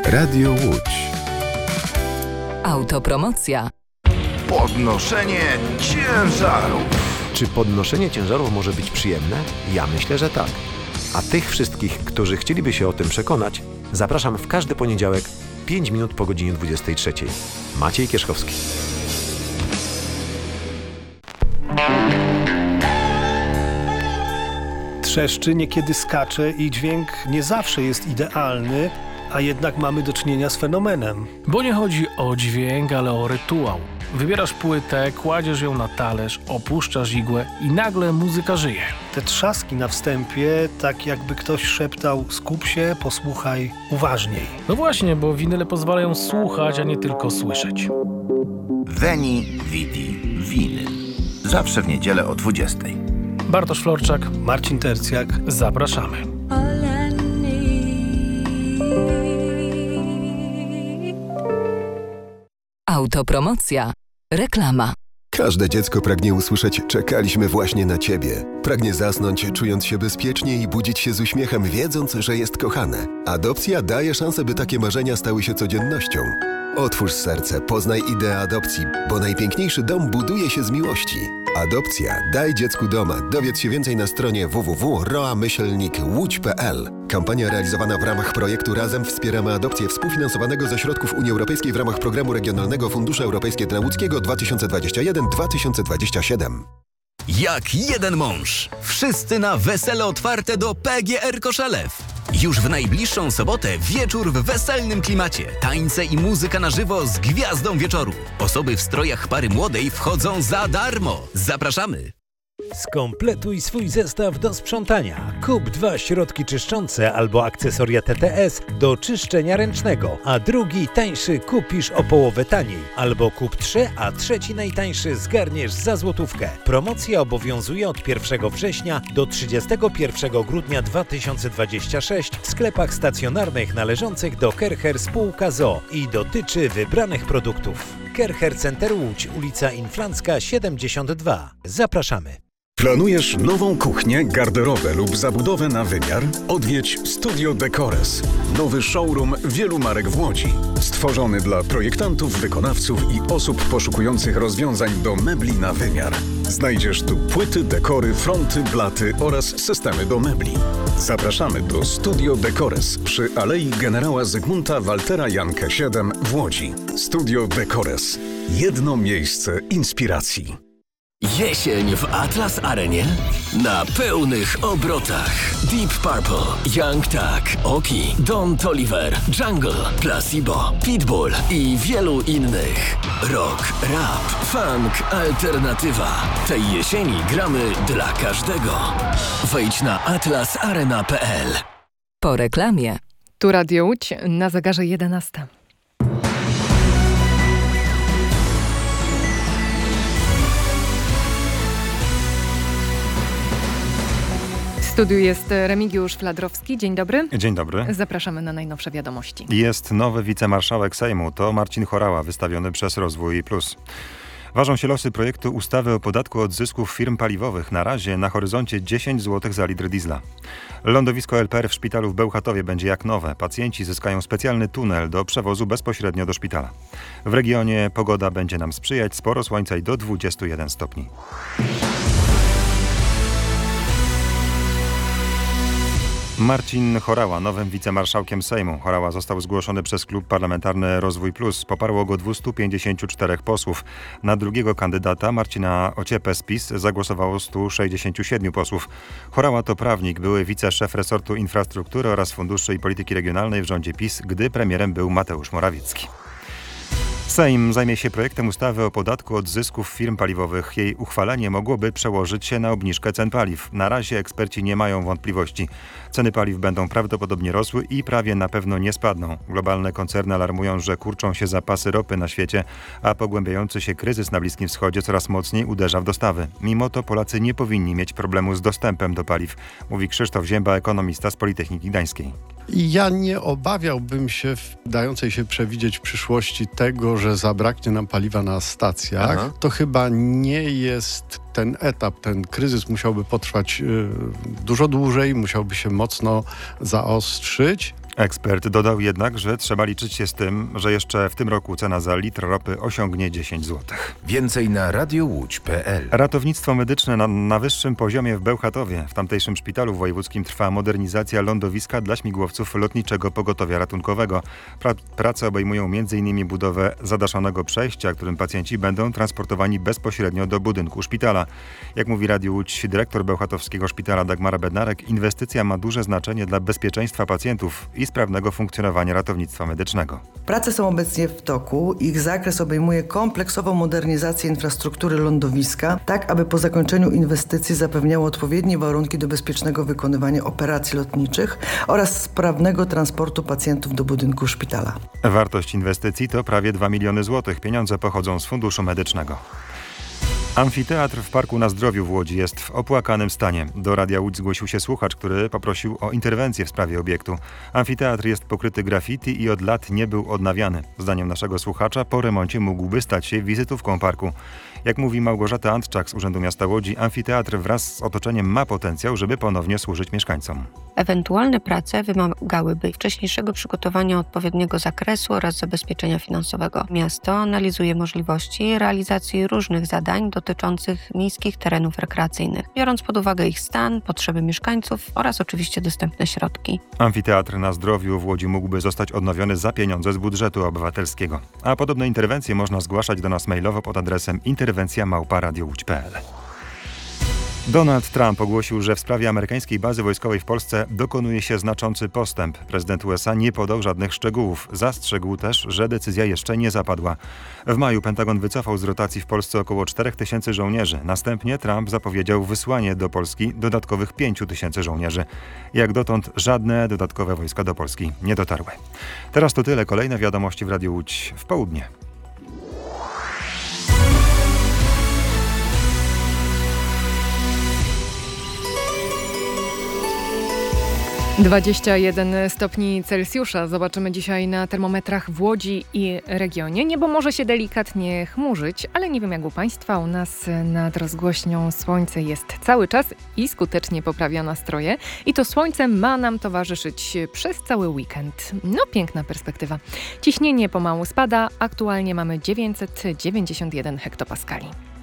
Radio Łódź. Autopromocja. Podnoszenie ciężarów. Czy podnoszenie ciężarów może być przyjemne? Ja myślę, że tak. A tych wszystkich, którzy chcieliby się o tym przekonać, zapraszam w każdy poniedziałek 5 minut po godzinie 23. Maciej Kierzkowski. Trzeszczy, niekiedy skacze i dźwięk nie zawsze jest idealny, a jednak mamy do czynienia z fenomenem. Bo nie chodzi o dźwięk, ale o rytuał. Wybierasz płytę, kładziesz ją na talerz, opuszczasz igłę i nagle muzyka żyje. Te trzaski na wstępie, tak jakby ktoś szeptał: skup się, posłuchaj uważniej. No właśnie, bo winyle pozwalają słuchać, a nie tylko słyszeć. Veni, Vidi, Vinyl. Zawsze w niedzielę o 20. Bartosz Florczak, Marcin Tercjak. zapraszamy. Autopromocja. Reklama. Każde dziecko pragnie usłyszeć: czekaliśmy właśnie na Ciebie. Pragnie zasnąć, czując się bezpiecznie i budzić się z uśmiechem, wiedząc, że jest kochane. Adopcja daje szansę, by takie marzenia stały się codziennością. Otwórz serce, poznaj ideę adopcji, bo najpiękniejszy dom buduje się z miłości. Adopcja. Daj dziecku doma. Dowiedz się więcej na stronie www.roa-łódź.pl. Kampania realizowana w ramach projektu Razem wspieramy adopcję, współfinansowanego ze środków Unii Europejskiej w ramach Programu Regionalnego Fundusze Europejskie dla Łódzkiego 2021-2027. Jak jeden mąż. Wszyscy na wesele otwarte do PGR Koszelew. Już w najbliższą sobotę wieczór w weselnym klimacie. Tańce i muzyka na żywo z gwiazdą wieczoru. Osoby w strojach pary młodej wchodzą za darmo. Zapraszamy! Skompletuj swój zestaw do sprzątania. Kup 2 środki czyszczące albo akcesoria TTS do czyszczenia ręcznego, a drugi tańszy kupisz o połowę taniej. Albo kup 3, a trzeci najtańszy zgarniesz za złotówkę. Promocja obowiązuje od 1 września do 31 grudnia 2026 w sklepach stacjonarnych należących do Kercher Spółka ZOO i dotyczy wybranych produktów. Kercher Center Łódź, ulica Inflancka 72. Zapraszamy. Planujesz nową kuchnię, garderobę lub zabudowę na wymiar? Odwiedź Studio Decores. Nowy showroom wielu marek w Łodzi. Stworzony dla projektantów, wykonawców i osób poszukujących rozwiązań do mebli na wymiar. Znajdziesz tu płyty, dekory, fronty, blaty oraz systemy do mebli. Zapraszamy do Studio Decores przy Alei Generała Zygmunta Waltera Jankę 7 w Łodzi. Studio Decores. Jedno miejsce inspiracji. Jesień w Atlas Arenie na pełnych obrotach. Deep Purple, Young Thug, Oki, Don Toliver, Jungle, Placebo, Pitbull i wielu innych. Rock, rap, funk, alternatywa. Tej jesieni gramy dla każdego. Wejdź na atlasarena.pl. Po reklamie. Tu Radio Łódź na zegarze 11. W studiu jest Remigiusz Fladrowski. Dzień dobry. Dzień dobry. Zapraszamy na najnowsze wiadomości. Jest nowy wicemarszałek Sejmu. To Marcin Horała, wystawiony przez Rozwój Plus. Ważą się losy projektu ustawy o podatku od zysków firm paliwowych. Na razie na horyzoncie 10 zł za litr diesla. Lądowisko LPR w szpitalu w Bełchatowie będzie jak nowe. Pacjenci zyskają specjalny tunel do przewozu bezpośrednio do szpitala. W regionie pogoda będzie nam sprzyjać. Sporo słońca i do 21 stopni. Marcin Horała, nowym wicemarszałkiem Sejmu. Horała został zgłoszony przez Klub Parlamentarny Rozwój Plus. Poparło go 254 posłów. Na drugiego kandydata, Marcina Ociepę z PiS, zagłosowało 167 posłów. Horała to prawnik, były wiceszef resortu infrastruktury oraz funduszy i polityki regionalnej w rządzie PiS, gdy premierem był Mateusz Morawiecki. Sejm zajmie się projektem ustawy o podatku od zysków firm paliwowych. Jej uchwalenie mogłoby przełożyć się na obniżkę cen paliw. Na razie eksperci nie mają wątpliwości. Ceny paliw będą prawdopodobnie rosły i prawie na pewno nie spadną. Globalne koncerny alarmują, że kurczą się zapasy ropy na świecie, a pogłębiający się kryzys na Bliskim Wschodzie coraz mocniej uderza w dostawy. Mimo to Polacy nie powinni mieć problemu z dostępem do paliw, mówi Krzysztof Zięba, ekonomista z Politechniki Gdańskiej. Ja nie obawiałbym się w dającej się przewidzieć przyszłości tego, że zabraknie nam paliwa na stacjach. Aha. To chyba nie jest ten etap, ten kryzys musiałby potrwać dużo dłużej, musiałby się mocno zaostrzyć. Ekspert dodał jednak, że trzeba liczyć się z tym, że jeszcze w tym roku cena za litr ropy osiągnie 10 zł. Więcej na radiołódź.pl. Ratownictwo medyczne na wyższym poziomie w Bełchatowie. W tamtejszym szpitalu wojewódzkim trwa modernizacja lądowiska dla śmigłowców Lotniczego Pogotowia Ratunkowego. Prace obejmują m.in. budowę zadaszonego przejścia, którym pacjenci będą transportowani bezpośrednio do budynku szpitala. Jak mówi Radio Łódź dyrektor Bełchatowskiego Szpitala Dagmara Bednarek, inwestycja ma duże znaczenie dla bezpieczeństwa pacjentów i sprawnego funkcjonowania ratownictwa medycznego. Prace są obecnie w toku. Ich zakres obejmuje kompleksową modernizację infrastruktury lądowiska, tak aby po zakończeniu inwestycji zapewniało odpowiednie warunki do bezpiecznego wykonywania operacji lotniczych oraz sprawnego transportu pacjentów do budynku szpitala. Wartość inwestycji to prawie 2 miliony złotych. Pieniądze pochodzą z Funduszu Medycznego. Amfiteatr w Parku na Zdrowiu w Łodzi jest w opłakanym stanie. Do Radia Łódź zgłosił się słuchacz, który poprosił o interwencję w sprawie obiektu. Amfiteatr jest pokryty graffiti i od lat nie był odnawiany. Zdaniem naszego słuchacza po remoncie mógłby stać się wizytówką parku. Jak mówi Małgorzata Antczak z Urzędu Miasta Łodzi, amfiteatr wraz z otoczeniem ma potencjał, żeby ponownie służyć mieszkańcom. Ewentualne prace wymagałyby wcześniejszego przygotowania odpowiedniego zakresu oraz zabezpieczenia finansowego. Miasto analizuje możliwości realizacji różnych zadań dotyczących miejskich terenów rekreacyjnych, biorąc pod uwagę ich stan, potrzeby mieszkańców oraz oczywiście dostępne środki. Amfiteatr na Zdrowiu w Łodzi mógłby zostać odnowiony za pieniądze z budżetu obywatelskiego. A podobne interwencje można zgłaszać do nas mailowo pod adresem interwencja@radiołódź.pl. Donald Trump ogłosił, że w sprawie amerykańskiej bazy wojskowej w Polsce dokonuje się znaczący postęp. Prezydent USA nie podał żadnych szczegółów. Zastrzegł też, że decyzja jeszcze nie zapadła. W maju Pentagon wycofał z rotacji w Polsce około 4000 żołnierzy. Następnie Trump zapowiedział wysłanie do Polski dodatkowych 5000 żołnierzy. Jak dotąd żadne dodatkowe wojska do Polski nie dotarły. Teraz to tyle. Kolejne wiadomości w Radiu Łódź w południe. - 21 stopni Celsjusza zobaczymy dzisiaj na termometrach w Łodzi i regionie. Niebo może się delikatnie chmurzyć, ale nie wiem jak u Państwa, u nas nad rozgłośnią słońce jest cały czas i skutecznie poprawia nastroje. I to słońce ma nam towarzyszyć przez cały weekend. No piękna perspektywa. Ciśnienie pomału spada, aktualnie mamy 991 hektopaskali.